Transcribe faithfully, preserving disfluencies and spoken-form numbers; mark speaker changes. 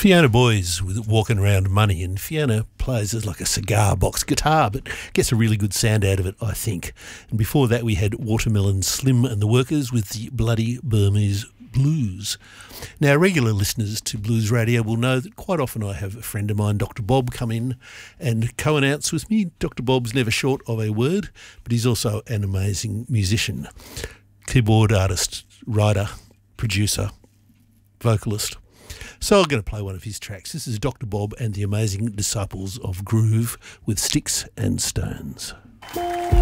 Speaker 1: Fiona Boy's with Walking Around Money, and Fiona plays as like a cigar box guitar, but gets a really good sound out of it, I think. And before that we had Watermelon Slim and the Workers with the Bloody Burmese Blues. Now, regular listeners to Blues Radio will know that quite often I have a friend of mine, Doctor Bob, come in and co-announce with me. Doctor Bob's never short of a word, but he's also an amazing musician, keyboard artist, writer, producer, vocalist. So I'm going to play one of his tracks. This is Doctor Bob and the Amazing Disciples of Groove with Sticks and Stones.